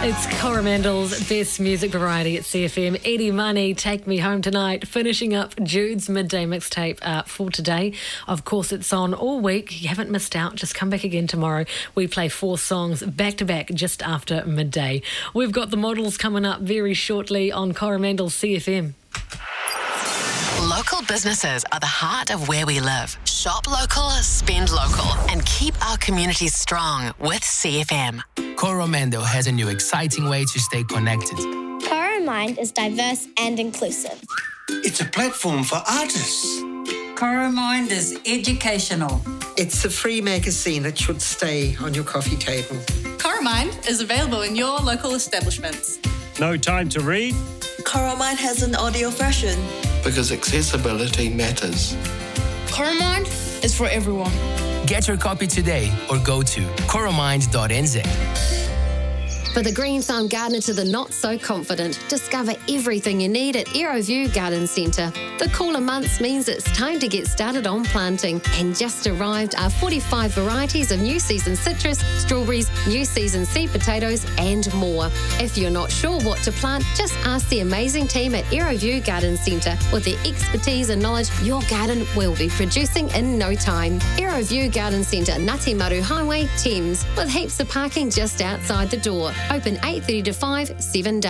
It's Coromandel's best music variety at CFM. Eddie Money, Take Me Home Tonight, finishing up Jude's midday mixtape for today. Of course, it's on all week. You haven't missed out. Just come back again tomorrow. We play 4 songs back to back just after midday. We've got the models coming up very shortly on Coromandel's CFM. Local businesses are the heart of where we live. Shop local, spend local, and keep our communities strong with CFM. Coromandel has a new exciting way to stay connected. Coromind is diverse and inclusive. It's a platform for artists. Coromind is educational. It's a free magazine that should stay on your coffee table. Coromind is available in your local establishments. No time to read? Coromind has an audio version. Because accessibility matters. Coromind is for everyone. Get your copy today or go to coromind.nz. For the green thumb gardener to the not so confident, discover everything you need at Aeroview Garden Centre. The cooler months means it's time to get started on planting, and just arrived are 45 varieties of new season citrus, strawberries, new season seed potatoes and more. If you're not sure what to plant, just ask the amazing team at Aeroview Garden Centre. With their expertise and knowledge, your garden will be producing in no time. Aeroview Garden Centre, Ngati Maru Highway, Thames, with heaps of parking just outside the door. Open 8:30 to 5, 7 days.